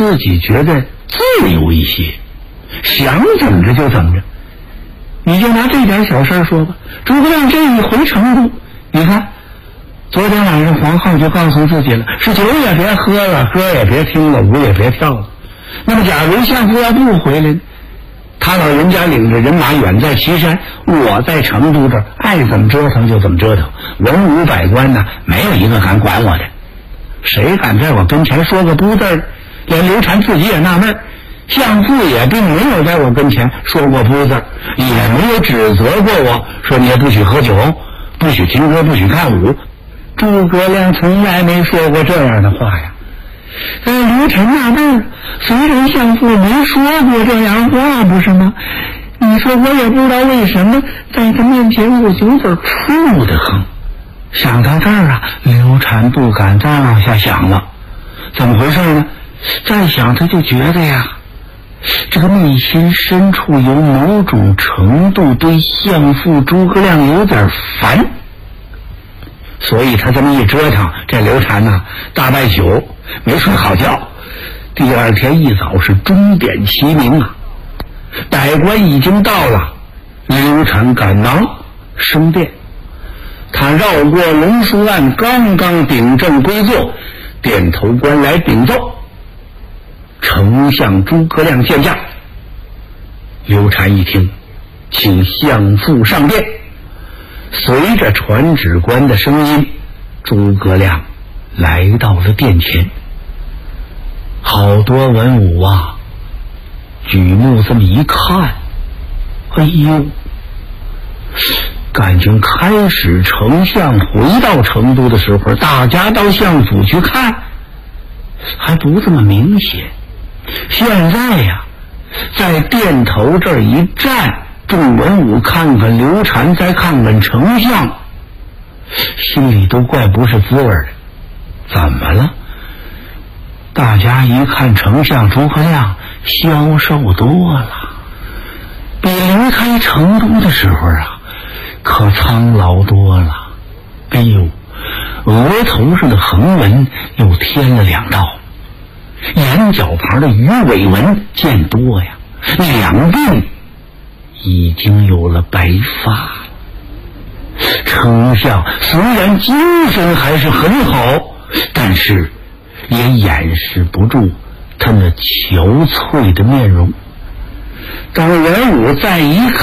自己觉得自由一些，想怎么着就怎么着。你就拿这点小事说吧，诸葛亮这一回成都，你看昨天晚上皇后就告诉自己了，是酒也别喝了，歌也别听了，舞也别跳了。那么假如相夫要不回来呢，他老人家领着人马远在岐山，我在成都这儿爱怎么折腾就怎么折腾，文武百官呢没有一个敢管我的，谁敢在我跟前说个不字儿？连刘禅自己也纳闷，相父也并没有在我跟前说过不字，也没有指责过我说你也不许喝酒，不许听歌，不许看舞。诸葛亮从来没说过这样的话呀。刘禅纳闷，虽然相父没说过这样话，不是吗？你说我也不知道为什么在他面前我有点怵得很。想到这儿啊，刘禅不敢再往下想了。怎么回事呢？再想他就觉得呀，这个内心深处有某种程度对相父诸葛亮有点烦。所以他这么一折腾，这刘禅呢大半宿没睡好觉。第二天一早是钟点齐鸣啊，百官已经到了，刘禅赶忙升殿。他绕过龙书案，刚刚秉正归坐，殿头官来禀奏，丞相诸葛亮见驾。刘禅一听，请相父上殿。随着传旨官的声音，诸葛亮来到了殿前。好多文武啊，举目这么一看，哎呦，感情开始丞相回到成都的时候，大家到相府去看还不这么明显。现在呀，在殿头这儿一站，众文武看看刘禅，再看看丞相，心里都怪不是滋味的。怎么了？大家一看丞相诸葛亮消瘦多了，比离开成都的时候啊可苍老多了。哎呦，额头上的横纹又添了2道，眼角旁的鱼尾纹见多呀，两鬓已经有了白发。丞相虽然精神还是很好，但是也掩饰不住他那憔悴的面容。当文武再一看